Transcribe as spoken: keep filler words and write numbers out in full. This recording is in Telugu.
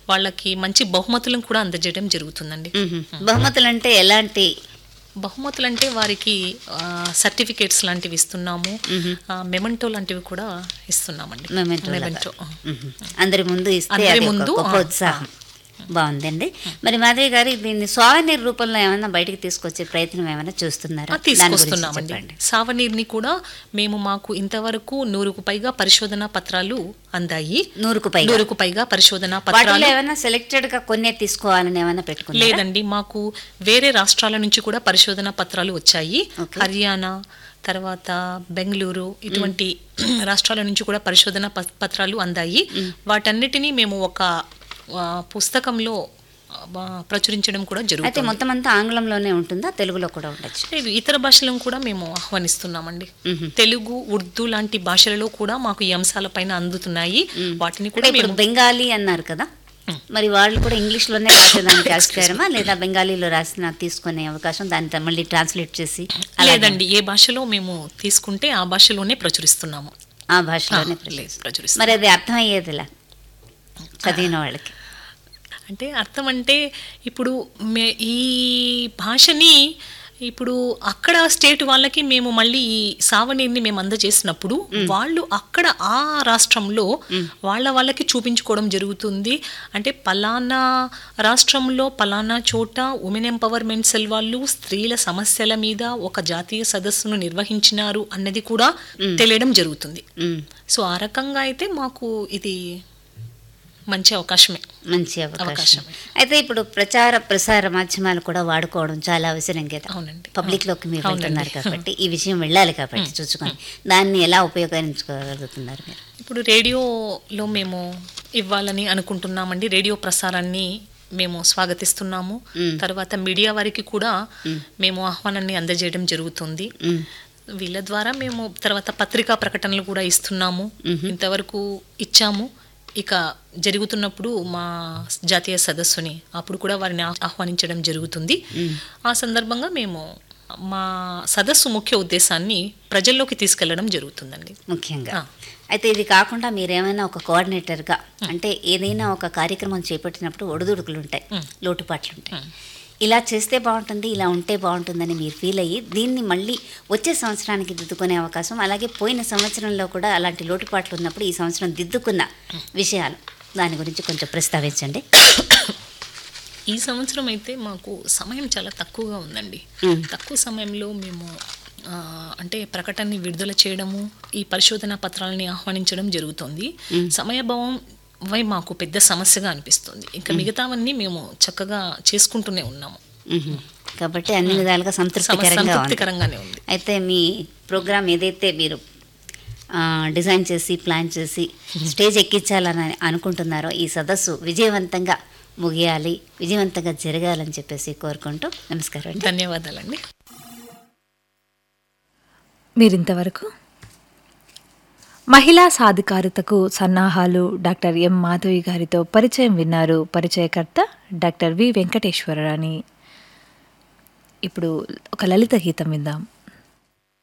వాళ్ళకి మంచి బహుమతులను కూడా అందజేయడం జరుగుతుందండి. బహుమతులు అంటే ఎలాంటి బహుమతులు అంటే వారికి సర్టిఫికేట్స్ లాంటివి ఇస్తున్నాము, మెమెంటో లాంటివి కూడా ఇస్తున్నామండి. మెమెంటో అందరి ముందు ఇస్తే ముందు ఉత్సాహం బాగుందండి. మరి మాధవి గారు దీన్ని సావనీర్ రూపంలో ఏమైనా బయటకు తీసుకొచ్చే ప్రయత్నం ఏమైనా చూస్తున్నారా? తీసుకొస్తున్నామండి. సావనీర్ని కూడా మేము మాకు ఇంతవరకు నూరుకు పైగా పరిశోధన పత్రాలు అందాయి. నూరుకు పైగా నూరుకు పైగా పరిశోధన పత్రాలు ఏమైనా సెలెక్టెడ్ గా కొన్నే తీసుకోవాలని ఏమైనా పెట్టుకున్నారా? లేదండి, మాకు వేరే రాష్ట్రాల నుంచి కూడా పరిశోధన పత్రాలు వచ్చాయి. హర్యానా, తర్వాత బెంగళూరు ఇటువంటి రాష్ట్రాల నుంచి కూడా పరిశోధన పత్రాలు అందాయి. వాటన్నిటినీ మేము ఒక పుస్తకంలో ప్రచురించడం కూడా జరుగుతుంది. మొత్తం అంతా ఆంగ్లంలోనే ఉంటుందా, తెలుగులో కూడా ఉండొచ్చు? లేదు, ఇతర భాషలను కూడా మేము ఆహ్వానిస్తున్నామండి. తెలుగు, ఉర్దూ లాంటి భాషలలో కూడా మాకు ఈ అంశాలపైన అందుతున్నాయి. వాటిని కూడా ఇప్పుడు బెంగాలీ అన్నారు కదా, మరి వాళ్ళు కూడా ఇంగ్లీష్ లోనే రాసేదానికి ఆస్కారమా, లేదా బెంగాలీలో రాసిన తీసుకునే అవకాశం, దాన్ని మళ్ళీ ట్రాన్స్లేట్ చేసి? లేదండి, ఏ భాషలో మేము తీసుకుంటే ఆ భాషలోనే ప్రచురిస్తున్నాము. ఆ భాషలోనే ప్రచురిస్తున్నాం. మరి అది అర్థమయ్యేదిలా చదివిన వాళ్ళకి? అంటే అర్థం అంటే ఇప్పుడు మే ఈ భాషని ఇప్పుడు అక్కడ స్టేట్ వాళ్ళకి మేము మళ్ళీ ఈ సావనీర్ని మేము అందజేసినప్పుడు వాళ్ళు అక్కడ ఆ రాష్ట్రంలో వాళ్ళ వాళ్ళకి చూపించుకోవడం జరుగుతుంది. అంటే పలానా రాష్ట్రంలో పలానా చోట ఉమెన్ ఎంపవర్మెంట్ సెల్ వాళ్ళు స్త్రీల సమస్యల మీద ఒక జాతీయ సదస్సును నిర్వహించినారు అన్నది కూడా తెలియడం జరుగుతుంది. సో ఆ రకంగా అయితే మాకు ఇది మంచి అవకాశమే. మంచి అవకాశం. అయితే ఇప్పుడు ప్రచార ప్రసార మాధ్యమాలు కూడా వాడుకోవడం చాలా అవసరం కదా. అవునండి, పబ్లిక్ లోకి మీరు వెళ్తున్నారు కాబట్టి, ఈ విషయం వెళ్ళాలి కాబట్టి చూసుకొని దాన్ని ఎలా ఉపయోగించుకోగలుగుతున్నారు మీరు? ఇప్పుడు రేడియోలో మేము ఇవ్వాలని అనుకుంటున్నామండి. రేడియో ప్రసారాన్ని మేము స్వాగతిస్తున్నాము. తర్వాత మీడియా వారికి కూడా మేము ఆహ్వానాన్ని అందజేయడం జరుగుతుంది. వీళ్ళ ద్వారా మేము తర్వాత పత్రికా ప్రకటనలు కూడా ఇస్తున్నాము. ఇంతవరకు ఇచ్చాము. ఇక జరుగుతున్నప్పుడు మా జాతీయ సదస్సుని అప్పుడు కూడా వారిని ఆహ్వానించడం జరుగుతుంది. ఆ సందర్భంగా మేము మా సదస్సు ముఖ్య ఉద్దేశాన్ని ప్రజల్లోకి తీసుకెళ్లడం జరుగుతుందండి ముఖ్యంగా. అయితే ఇది కాకుండా మీరేమైనా ఒక కోఆర్డినేటర్గా, అంటే ఏదైనా ఒక కార్యక్రమం చేపట్టినప్పుడు ఒడిదుడుకులు ఉంటాయి, లోటుపాట్లు ఉంటాయి, ఇలా చేస్తే బాగుంటుంది, ఇలా ఉంటే బాగుంటుందని మీరు ఫీల్ అయ్యి దీన్ని మళ్ళీ వచ్చే సంవత్సరానికి దిద్దుకునే అవకాశం, అలాగే పోయిన సంవత్సరంలో కూడా అలాంటి లోటుపాట్లు ఉన్నప్పుడు ఈ సంవత్సరం దిద్దుకున్న విషయాలు, దాని గురించి కొంచెం ప్రస్తావించండి. ఈ సంవత్సరం అయితే మాకు సమయం చాలా తక్కువగా ఉందండి. తక్కువ సమయంలో మేము అంటే ప్రకటనని విడుదల చేయడము, ఈ పరిశోధన పత్రాలని ఆహ్వానించడం జరుగుతుంది. సమయభావం వై మాకు పెద్ద సమస్యగా అనిపిస్తుంది. ఇంకా మిగతావన్నీ మేము చక్కగా చేసుకుంటూనే ఉన్నాము కాబట్టి అన్ని విధాలుగా సంతృప్తికరంగానే ఉంది. అయితే మీ ప్రోగ్రామ్ ఏదైతే మీరు డిజైన్ చేసి ప్లాన్ చేసి స్టేజ్ ఎక్కించాలని అనుకుంటున్నారో, ఈ సదస్సు విజయవంతంగా ముగియాలి, విజయవంతంగా జరగాలని చెప్పేసి కోరుకుంటూ నమస్కారం. ధన్యవాదాలండి. మీరింతవరకు మహిళా సాధికారతకు సన్నాహాలు డాక్టర్ ఎం మాధవి గారితో పరిచయం విన్నారు. పరిచయకర్త డాక్టర్ వి వెంకటేశ్వరరాణి. ఇప్పుడు ఒక లలిత గీతం విందాం.